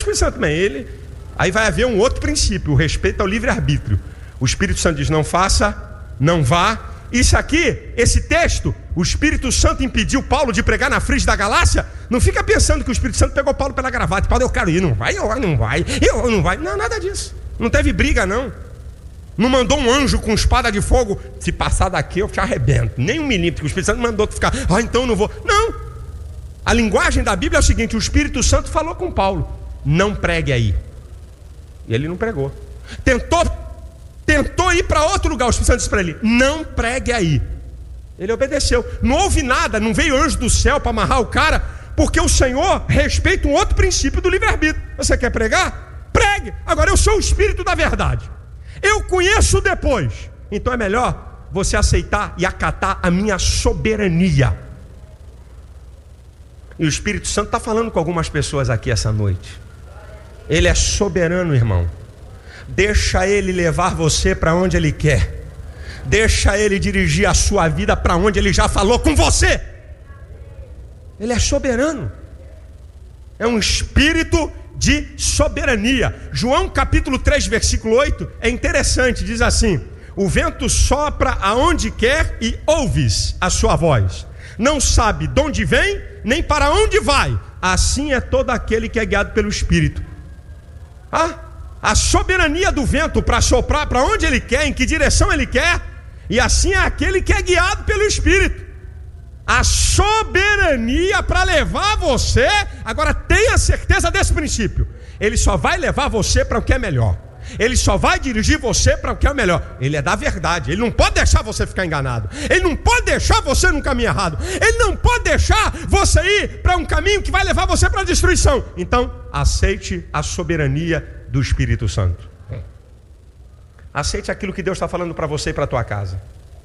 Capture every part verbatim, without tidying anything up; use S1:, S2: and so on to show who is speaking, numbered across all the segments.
S1: Espírito Santo também. Ele, aí vai haver um outro princípio, o respeito ao livre-arbítrio. O Espírito Santo diz: não faça, não vá. Isso aqui, esse texto, o Espírito Santo impediu Paulo de pregar na Frígia da Galácia. Não fica pensando que o Espírito Santo pegou Paulo pela gravata. Paulo, eu quero ir, não vai, eu não vai, eu não vai. Não, nada disso. Não teve briga, não. Não mandou um anjo com espada de fogo: se passar daqui eu te arrebento. Nem um milímetro. O Espírito Santo mandou tu ficar: ah, então eu não vou. Não. A linguagem da Bíblia é o seguinte: o Espírito Santo falou com Paulo: não pregue aí. E ele não pregou. Tentou, tentou ir para outro lugar. O Espírito Santo disse para ele: não pregue aí. Ele obedeceu. Não houve nada, não veio anjo do céu para amarrar o cara, porque o Senhor respeita um outro princípio do livre-arbítrio. Você quer pregar? Pregue. Agora, eu sou o Espírito da verdade. Eu conheço depois. Então é melhor você aceitar e acatar a minha soberania. E o Espírito Santo está falando com algumas pessoas aqui essa noite. Ele é soberano, irmão. Deixa Ele levar você para onde Ele quer. Deixa Ele dirigir a sua vida para onde Ele já falou com você. Ele é soberano. É um espírito de soberania. João capítulo três, versículo oito, é interessante, diz assim: o vento sopra aonde quer e ouves a sua voz. Não sabe de onde vem, nem para onde vai. Assim é todo aquele que é guiado pelo Espírito. Ah, a soberania do vento para soprar para onde ele quer, em que direção ele quer. E assim é aquele que é guiado pelo Espírito. A soberania para levar você. Agora tenha certeza desse princípio: ele só vai levar você para o que é melhor. Ele só vai dirigir você para o que é o melhor. Ele é da verdade. Ele não pode deixar você ficar enganado. Ele não pode deixar você no caminho errado. Ele não pode deixar você ir para um caminho que vai levar você para a destruição. Então, aceite a soberania do Espírito Santo. Aceite aquilo que Deus está falando para você e para a tua casa.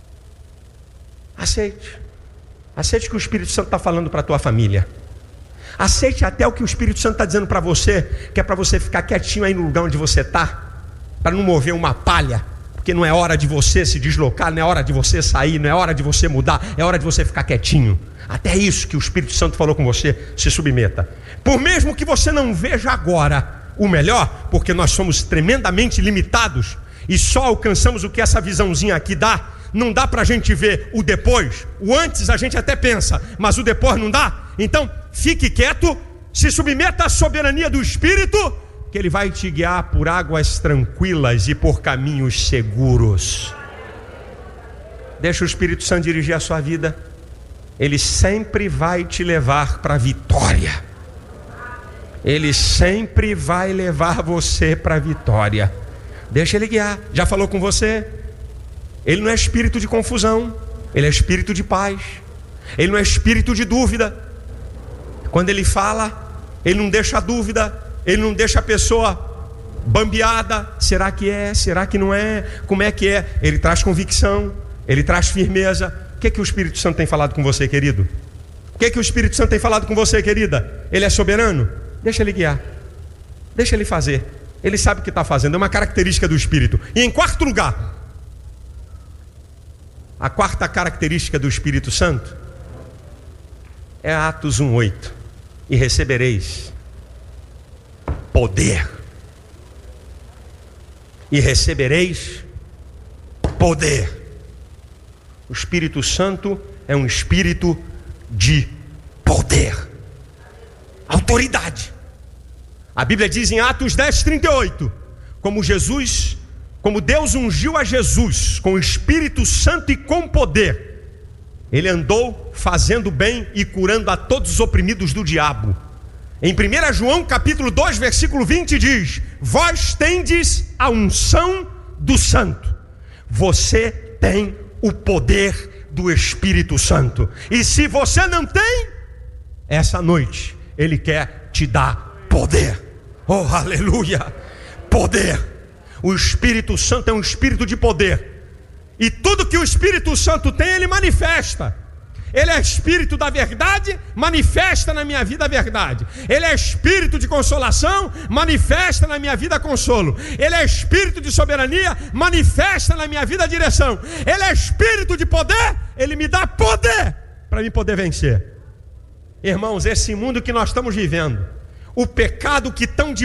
S1: Aceite. Aceite o que o Espírito Santo está falando para a tua família. Aceite até o que o Espírito Santo está dizendo para você, que é para você ficar quietinho aí no lugar onde você está, para não mover uma palha, porque não é hora de você se deslocar, não é hora de você sair, não é hora de você mudar, é hora de você ficar quietinho. Até isso que o Espírito Santo falou com você, se submeta. Por mesmo que você não veja agora o melhor, porque nós somos tremendamente limitados e só alcançamos o que essa visãozinha aqui dá. Não dá para a gente ver o depois. O antes a gente até pensa, mas o depois não dá. Então fique quieto, se submeta à soberania do Espírito, que Ele vai te guiar por águas tranquilas e por caminhos seguros. Deixa o Espírito Santo dirigir a sua vida. Ele sempre vai te levar para a vitória. Ele sempre vai levar você para a vitória. Deixa Ele guiar. Já falou com você? Ele não é espírito de confusão. Ele é espírito de paz. Ele não é espírito de dúvida. Quando Ele fala, Ele não deixa dúvida. Ele não deixa a pessoa bambeada. Será que é? Será que não é? Como é que é? Ele traz convicção. Ele traz firmeza. O que é que o Espírito Santo tem falado com você, querido? O que é que o Espírito Santo tem falado com você, querida? Ele é soberano? Deixa Ele guiar. Deixa Ele fazer. Ele sabe o que está fazendo. É uma característica do Espírito. E em quarto lugar, a quarta característica do Espírito Santo é Atos um, oito. E recebereis poder. E recebereis poder. O Espírito Santo é um espírito de poder, autoridade. A Bíblia diz em Atos dez, trinta e oito, como Jesus, como Deus ungiu a Jesus com o Espírito Santo e com poder, Ele andou fazendo bem e curando a todos os oprimidos do diabo. Em primeiro João capítulo dois, versículo vinte diz: vós tendes a unção do Santo. Você tem o poder do Espírito Santo. E se você não tem, essa noite Ele quer te dar poder. Oh, aleluia! Poder. O Espírito Santo é um espírito de poder. E tudo que o Espírito Santo tem, Ele manifesta. Ele é espírito da verdade, manifesta na minha vida a verdade. Ele é espírito de consolação, manifesta na minha vida consolo. Ele é espírito de soberania, manifesta na minha vida a direção. Ele é espírito de poder, Ele me dá poder para me poder vencer. Irmãos, esse mundo que nós estamos vivendo, o pecado que tão de